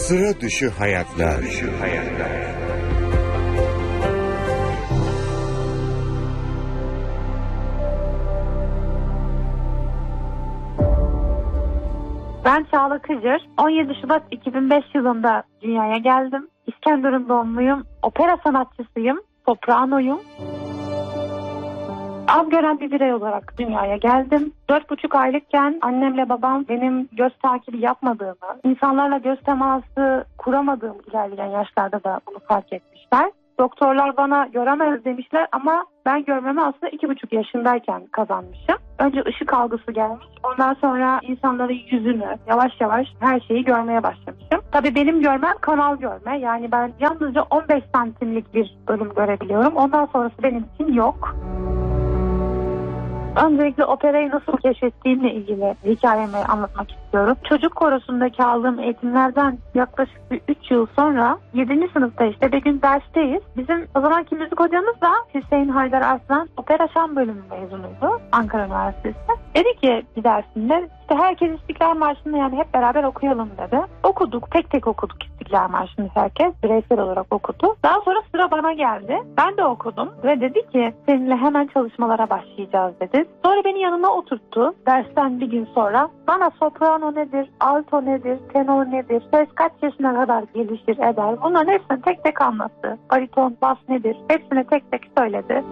Sıra dışı hayatlar. Ben Çağla Kıcır. 17 Şubat 2005 yılında dünyaya geldim. İskenderun doğumluyum. Opera sanatçısıyım. Sopranoyum. Az gören bir birey olarak dünyaya geldim. 4,5 aylıkken annemle babam benim göz takibi yapmadığımı, insanlarla göz teması kuramadığım ilerleyen yaşlarda da bunu fark etmişler. Doktorlar bana göremez demişler ama ben görmemi aslında 2,5 yaşındayken kazanmışım. Önce ışık algısı gelmiş. Ondan sonra insanların yüzünü, yavaş yavaş her şeyi görmeye başlamışım. Tabii benim görmem kanal görme. Yani ben yalnızca 15 santimlik bir bölüm görebiliyorum. Ondan sonrası benim için yok. Öncelikle operayı nasıl keşfettiğimle ilgili hikayemi anlatmak istiyorum. Çocuk korosundaki aldığım eğitimlerden yaklaşık 3 yıl sonra 7. sınıfta işte bir gün dersteyiz. Bizim o zamanki müzik hocamız da Hüseyin Haydar Arslan opera şan bölümü mezunuydu Ankara Üniversitesi. Dedi ki bir dersinde işte herkes İstiklal Marşı'nı yani hep beraber okuyalım dedi. Okuduk, tek tek okuduk İstiklal Marşı'nı herkes bireysel olarak okudu. Daha sonra sıra bana geldi. Ben de okudum ve dedi ki seninle hemen çalışmalara başlayacağız dedi. Sonra beni yanına oturttu. Dersten bir gün sonra bana soprano nedir, alto nedir, tenor nedir, ses kaç yaşına kadar gelişir eder. Bunların hepsini tek tek anlattı. Bariton, bas nedir? Hepsini tek tek söyledi.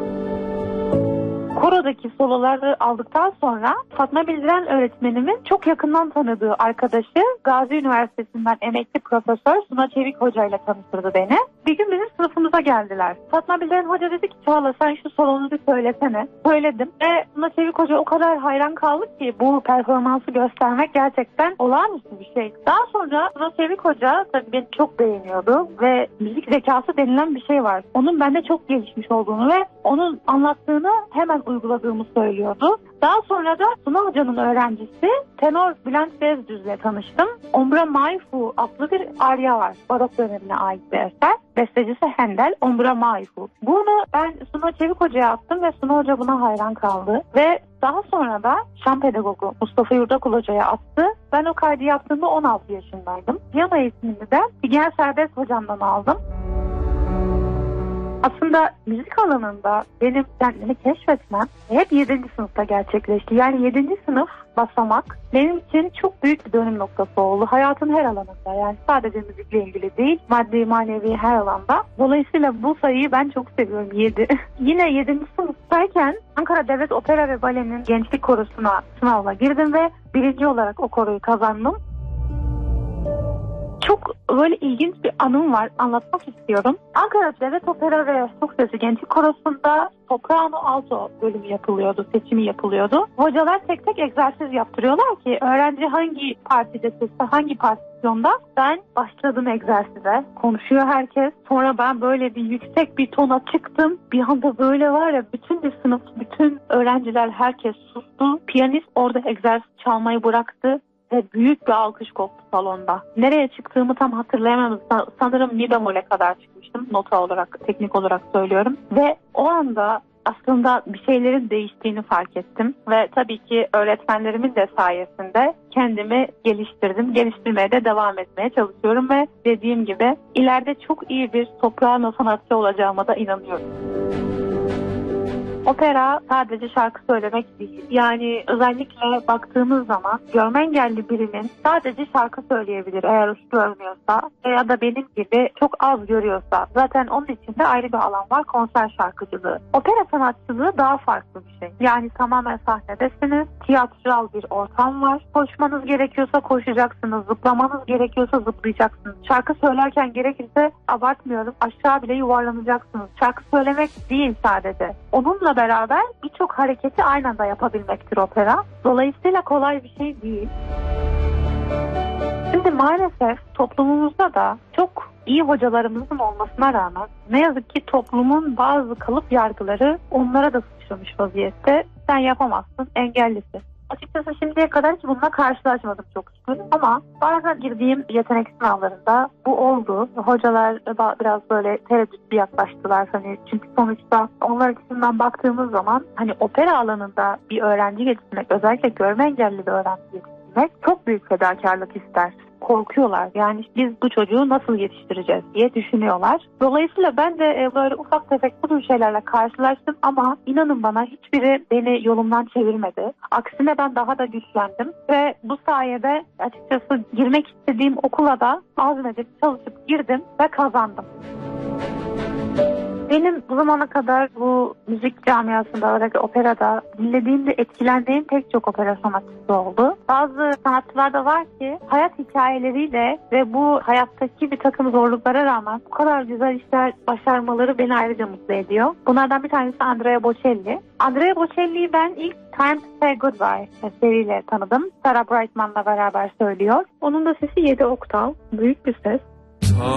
Korodaki soloları aldıktan sonra Fatma Bildiren öğretmenimin çok yakından tanıdığı arkadaşı Gazi Üniversitesi'nden emekli profesör Suna Çevik Hoca ile tanıştırdı beni. Bir gün bizim sınıfımıza geldiler. Fatma Bildiren Hoca dedi ki Çağla sen şu solonu bir söylesene. Söyledim ve Suna Çevik Hoca o kadar hayran kaldı ki bu performansı göstermek gerçekten olağanüstü bir şey. Daha sonra Suna Çevik Hoca tabii beni çok beğeniyordu ve müzik zekası denilen bir şey var. Onun bende çok gelişmiş olduğunu ve onun anlattığını hemen uyguladığımı söylüyordu. Daha sonra da Suna Hoca'nın öğrencisi tenor Bülent Bezdüz'le tanıştım. Ombra Maifu adlı bir arya var. Barok dönemine ait bir eser. Bestecisi Handel, Ombra Maifu. Bunu ben Suna Çevik Hoca'ya attım ve Suna Hoca buna hayran kaldı. Ve daha sonra da şan pedagogu Mustafa Yurdakul Hoca'ya attı. Ben o kaydı yaptığımda 16 yaşındaydım. Piyano eğitimini de Figen Serbest Hocam'dan aldım. Aslında müzik alanında benim kendimi keşfetmem hep 7. sınıfta gerçekleşti. Yani 7. sınıf basamak benim için çok büyük bir dönüm noktası oldu. Hayatın her alanında yani sadece müzikle ilgili değil, maddi manevi her alanda. Dolayısıyla bu sayıyı ben çok seviyorum 7. Yine 7. sınıftayken Ankara Devlet Opera ve Bale'nin gençlik korosuna sınavla girdim ve birinci olarak o koroyu kazandım. Çok böyle ilginç bir anım var. Anlatmak istiyorum. Ankara Devlet Opera ve Çok Sesli Gençlik Korosu'nda soprano alto bölümü yapılıyordu. Seçimi yapılıyordu. Hocalar tek tek egzersiz yaptırıyorlar ki öğrenci hangi partide sesle hangi partisyonda. Ben başladım egzersize. Konuşuyor herkes. Sonra ben böyle bir yüksek bir tona çıktım. Bir anda böyle var ya bütün bir sınıf, bütün öğrenciler herkes sustu. Piyanist orada egzersiz çalmayı bıraktı. Ve büyük bir alkış koptu salonda. Nereye çıktığımı tam hatırlayamam. Sanırım mi bemole kadar çıkmıştım. Nota olarak, teknik olarak söylüyorum. Ve o anda aslında bir şeylerin değiştiğini fark ettim. Ve tabii ki öğretmenlerimin de sayesinde kendimi geliştirdim. Geliştirmeye de devam etmeye çalışıyorum. Ve dediğim gibi ileride çok iyi bir soprano sanatçı olacağıma da inanıyorum. Opera sadece şarkı söylemek değil. Yani özellikle baktığımız zaman görme engelli birinin sadece şarkı söyleyebilir eğer hiç görmüyorsa ya da benim gibi çok az görüyorsa. Zaten onun içinde ayrı bir alan var, konser şarkıcılığı. Opera sanatçılığı daha farklı bir şey. Yani tamamen sahnedesiniz, tiyatral bir ortam var. Koşmanız gerekiyorsa koşacaksınız, zıplamanız gerekiyorsa zıplayacaksınız. Şarkı söylerken gerekirse abartmıyorum aşağı bile yuvarlanacaksınız. Şarkı söylemek değil sadece. Onunla beraber birçok hareketi aynı anda yapabilmektir opera. Dolayısıyla kolay bir şey değil. Şimdi maalesef toplumumuzda da çok iyi hocalarımızın olmasına rağmen ne yazık ki toplumun bazı kalıp yargıları onlara da sıçramış vaziyette. Sen yapamazsın, engellisin. Açıkçası şimdiye kadar hiç bununla karşılaşmadım çok şükür. Ama bazen girdiğim yetenek sınavlarında bu oldu. Hocalar biraz böyle tereddütlü yaklaştılar. Çünkü sonuçta onlar açısından baktığımız zaman opera alanında bir öğrenci yetiştirmek, özellikle görme engelli bir öğrenci yetiştirmek çok büyük fedakarlık ister. korkuyorlar. Yani biz bu çocuğu nasıl yetiştireceğiz diye düşünüyorlar. Dolayısıyla ben de böyle ufak tefek bu tür şeylerle karşılaştım ama inanın bana hiçbiri beni yolumdan çevirmedi. Aksine ben daha da güçlendim ve bu sayede açıkçası girmek istediğim okula da azmedip çalışıp girdim ve kazandım. Benim bu zamana kadar bu müzik camiasında, özellikle operada dinlediğim ve etkilendiğim pek çok opera sanatçısı oldu. Bazı sanatçılar da var ki hayat hikayeleriyle ve bu hayattaki bir takım zorluklara rağmen bu kadar güzel işler başarmaları beni ayrıca mutlu ediyor. Bunlardan bir tanesi Andrea Bocelli. Andrea Bocelli'yi ben ilk Time to Say Goodbye eseriyle tanıdım. Sarah Brightman'la beraber söylüyor. Onun da sesi 7 oktav. Büyük bir ses.